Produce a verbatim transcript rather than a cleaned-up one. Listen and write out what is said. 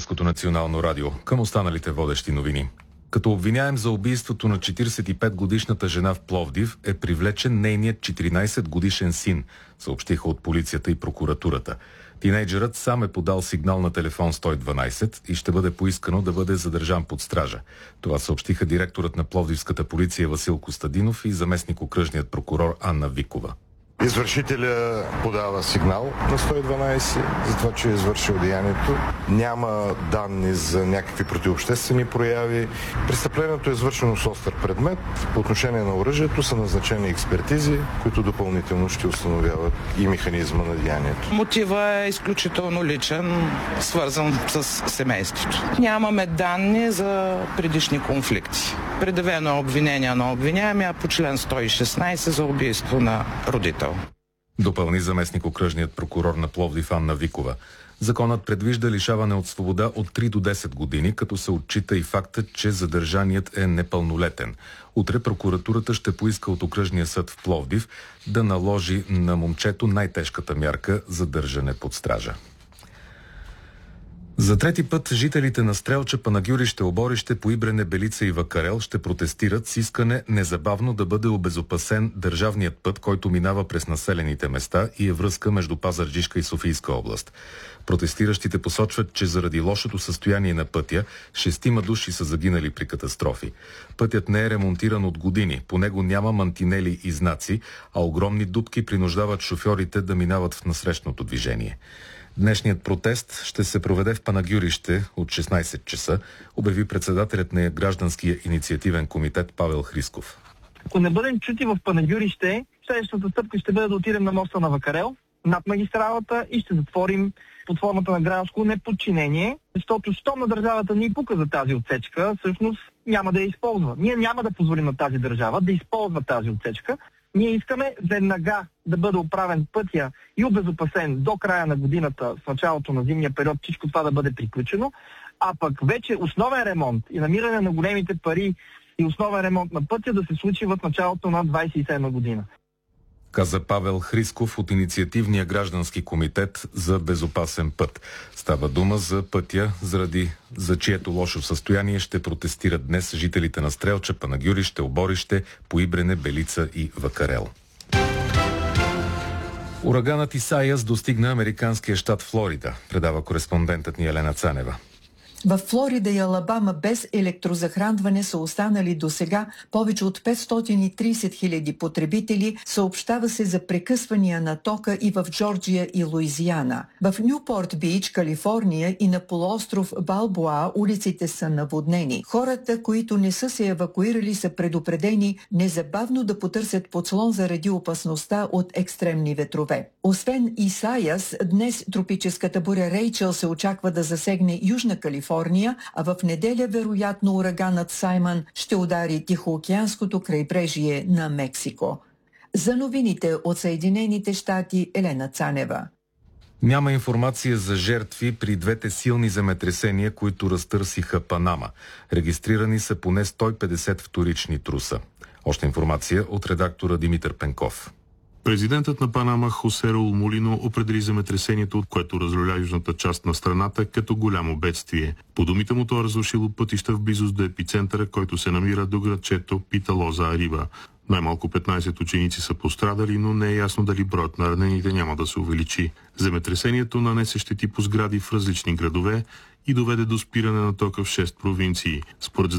Българското национално радио. Към останалите водещи новини. Като обвиняем за убийството на четиридесет и пет годишната жена в Пловдив е привлечен нейният четиринадесет годишен син, съобщиха от полицията и прокуратурата. Тинейджерът сам е подал сигнал на телефон сто и дванадесет и ще бъде поискано да бъде задържан под стража. Това съобщиха директорът на Пловдивската полиция Васил Костадинов и заместник-окръжният прокурор Анна Викова. Извършителя подава сигнал на сто и дванадесет за това, че е извършил деянието. Няма данни за някакви противообществени прояви. Престъплението е извършено с остър предмет. По отношение на оръжието са назначени експертизи, които допълнително ще установяват и механизма на деянието. Мотивът е изключително личен, свързан с семейството. Нямаме данни за предишни конфликти. Предявено е обвинение на обвиняемия по член сто и шестнадесет за убийство на родител. Допълни заместник-окръжният прокурор на Пловдив Анна Викова. Законът предвижда лишаване от свобода от три до десет години, като се отчита и фактът, че задържаният е непълнолетен. Утре прокуратурата ще поиска от окръжния съд в Пловдив да наложи на момчето най-тежката мярка – задържане под стража. За трети път жителите на Стрелча, Панагюрище, Оборище, Поибрене, Белица и Вакарел ще протестират с искане незабавно да бъде обезопасен държавният път, който минава през населените места и е връзка между Пазарджишка и Софийска област. Протестиращите посочват, че заради лошото състояние на пътя, шестима души са загинали при катастрофи. Пътят не е ремонтиран от години, по него няма мантинели и знаци, а огромни дупки принуждават шофьорите да минават в насрещното движение. Днешният протест ще се проведе в Панагюрище от шестнадесет часа, обяви председателят на гражданския инициативен комитет Павел Хрисков. Ако не бъдем чути в Панагюрище, следващата стъпка ще бъде да отидем на моста на Вакарел, над магистралата и ще затворим под формата на гражданско неподчинение, защото щом на държавата ни пука за тази отсечка, всъщност няма да я използва. Ние няма да позволим на тази държава да използва тази отсечка. Ние искаме веднага да бъде оправен пътя и обезопасен до края на годината, в началото на зимния период, всичко това да бъде приключено, а пък вече основен ремонт и намиране на големите пари и основен ремонт на пътя да се случи в началото на двадесет и седма година. Каза Павел Хрисков от инициативния граждански комитет за безопасен път. Става дума за пътя, заради за чието лошо състояние ще протестират днес жителите на Стрелча, Панагюрище, Оборище, Поибрене, Белица и Вакарел. Ураганът Исайас достигна американския щат Флорида, предава кореспондентът ни Елена Цанева. В Флорида и Алабама без електрозахранване са останали до сега повече от петстотин и тридесет хиляди потребители, съобщава се за прекъсвания на тока и в Джорджия и Луизиана. В Нюпорт Бич, Калифорния и на полуостров Балбоа улиците са наводнени. Хората, които не са се евакуирали, са предупредени незабавно да потърсят подслон заради опасността от екстремни ветрове. Освен Исайас, днес тропическата буря Рейчел се очаква да засегне Южна Калифорния, а в неделя вероятно ураганът Саймън ще удари Тихоокеанското крайбрежие на Мексико. За новините от Съединените щати, Елена Цанева. Няма информация за жертви при двете силни земетресения, които разтърсиха Панама. Регистрирани са поне сто и петдесет вторични труса. Още информация от редактора Димитър Пенков. Президентът на Панама Хосе Раул Молино определи земетресението, което разруля южната част на страната, като голямо бедствие. По думите му то е разрушило пътища в близост до епицентъра, който се намира до градчето Питалоза Арива. Най-малко петнадесет ученици са пострадали, но не е ясно дали броят на ранените няма да се увеличи. Земетресението нанесе щети по сгради в различни градове и доведе до спиране на тока в шест провинции. Според